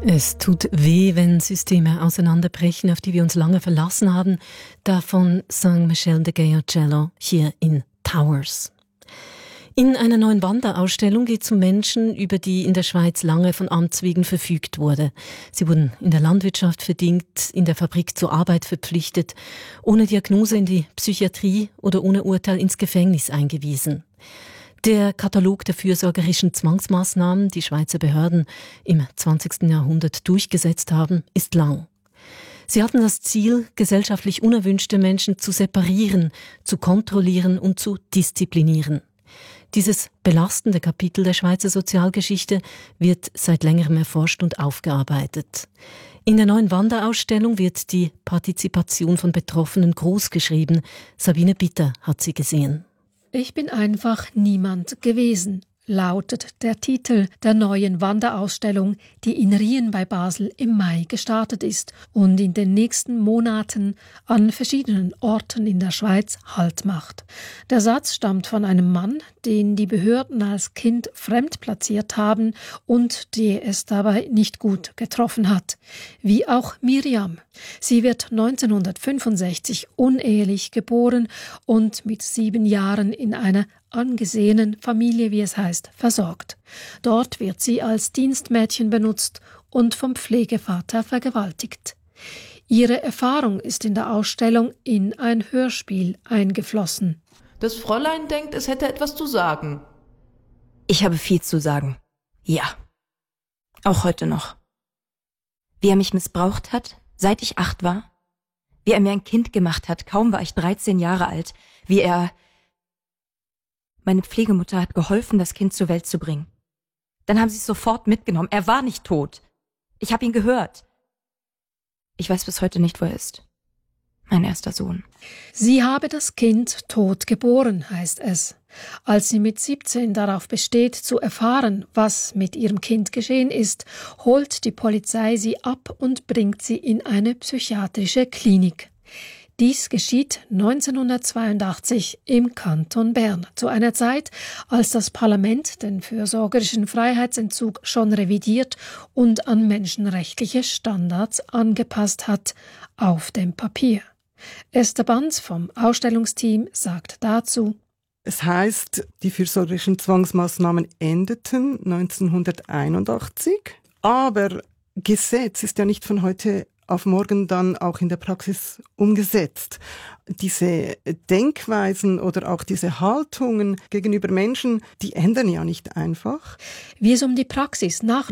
Es tut weh, wenn Systeme auseinanderbrechen, auf die wir uns lange verlassen haben. Davon sang Michel Degeocello hier in Towers. In einer neuen Wanderausstellung geht es um Menschen, über die in der Schweiz lange von Amts wegen verfügt wurde. Sie wurden in der Landwirtschaft verdingt, in der Fabrik zur Arbeit verpflichtet, ohne Diagnose in die Psychiatrie oder ohne Urteil ins Gefängnis eingewiesen. Der Katalog der fürsorgerischen Zwangsmaßnahmen, die Schweizer Behörden im 20. Jahrhundert durchgesetzt haben, ist lang. Sie hatten das Ziel, gesellschaftlich unerwünschte Menschen zu separieren, zu kontrollieren und zu disziplinieren. Dieses belastende Kapitel der Schweizer Sozialgeschichte wird seit längerem erforscht und aufgearbeitet. In der neuen Wanderausstellung wird die Partizipation von Betroffenen großgeschrieben. Sabine Bitter hat sie gesehen. Ich bin einfach niemand gewesen, lautet der Titel der neuen Wanderausstellung, die in Rien bei Basel im Mai gestartet ist und in den nächsten Monaten an verschiedenen Orten in der Schweiz Halt macht. Der Satz stammt von einem Mann, den die Behörden als Kind fremd platziert haben und der es dabei nicht gut getroffen hat. Wie auch Miriam. Sie wird 1965 unehelich geboren und mit 7 Jahren in einer angesehenen Familie, wie es heißt, versorgt. Dort wird sie als Dienstmädchen benutzt und vom Pflegevater vergewaltigt. Ihre Erfahrung ist in der Ausstellung in ein Hörspiel eingeflossen. Das Fräulein denkt, es hätte etwas zu sagen. Ich habe viel zu sagen. Ja. Auch heute noch. Wie er mich missbraucht hat, seit ich 8 war. Wie er mir ein Kind gemacht hat, kaum war ich 13 Jahre alt. Wie er... Meine Pflegemutter hat geholfen, das Kind zur Welt zu bringen. Dann haben sie es sofort mitgenommen. Er war nicht tot. Ich habe ihn gehört. Ich weiß bis heute nicht, wo er ist. Mein erster Sohn. Sie habe das Kind tot geboren, heißt es. Als sie mit 17 darauf besteht, zu erfahren, was mit ihrem Kind geschehen ist, holt die Polizei sie ab und bringt sie in eine psychiatrische Klinik. Dies geschieht 1982 im Kanton Bern, zu einer Zeit, als das Parlament den fürsorgerischen Freiheitsentzug schon revidiert und an menschenrechtliche Standards angepasst hat, auf dem Papier. Esther Banz vom Ausstellungsteam sagt dazu: Es heißt, die fürsorgerischen Zwangsmaßnahmen endeten 1981, aber Gesetz ist ja nicht von heute auf morgen dann auch in der Praxis umgesetzt. Diese Denkweisen oder auch diese Haltungen gegenüber Menschen, die ändern ja nicht einfach. Wie es um die Praxis nach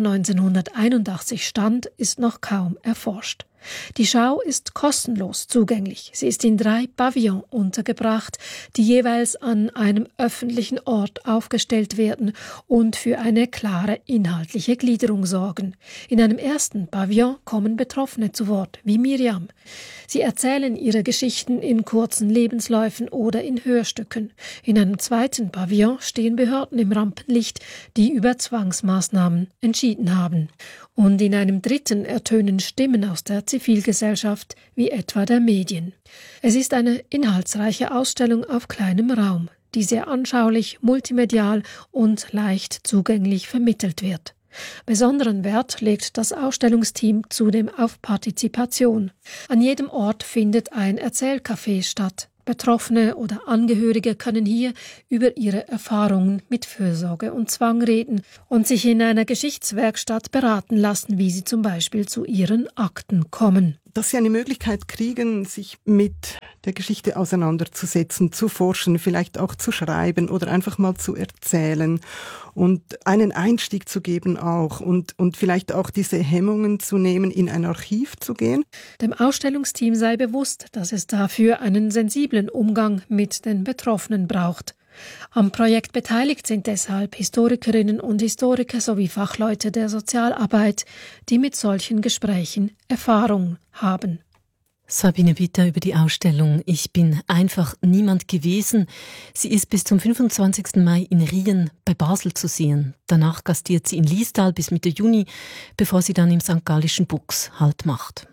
1981 stand, ist noch kaum erforscht. Die Schau ist kostenlos zugänglich. Sie ist in 3 Pavillons untergebracht, die jeweils an einem öffentlichen Ort aufgestellt werden und für eine klare inhaltliche Gliederung sorgen. In einem ersten Pavillon kommen Betroffene zu Wort, wie Miriam. Sie erzählen ihre Geschichten in kurzen Lebensläufen oder in Hörstücken. In einem zweiten Pavillon stehen Behörden im Rampenlicht, die über Zwangsmaßnahmen entschieden haben. Und in einem dritten ertönen Stimmen aus der Zivilgesellschaft, wie etwa der Medien. Es ist eine inhaltsreiche Ausstellung auf kleinem Raum, die sehr anschaulich, multimedial und leicht zugänglich vermittelt wird. Besonderen Wert legt das Ausstellungsteam zudem auf Partizipation. An jedem Ort findet ein Erzählcafé statt. Betroffene oder Angehörige können hier über ihre Erfahrungen mit Fürsorge und Zwang reden und sich in einer Geschichtswerkstatt beraten lassen, wie sie zum Beispiel zu ihren Akten kommen. Dass sie eine Möglichkeit kriegen, sich mit der Geschichte auseinanderzusetzen, zu forschen, vielleicht auch zu schreiben oder einfach mal zu erzählen und einen Einstieg zu geben auch und vielleicht auch diese Hemmungen zu nehmen, in ein Archiv zu gehen. Dem Ausstellungsteam sei bewusst, dass es dafür einen sensiblen Umgang mit den Betroffenen braucht. Am Projekt beteiligt sind deshalb Historikerinnen und Historiker sowie Fachleute der Sozialarbeit, die mit solchen Gesprächen Erfahrung haben. Sabine Bitter über die Ausstellung »Ich bin einfach niemand gewesen«. Sie ist bis zum 25. Mai in Rien bei Basel zu sehen. Danach gastiert sie in Liestal bis Mitte Juni, bevor sie dann im St. Gallischen Buchs Halt macht.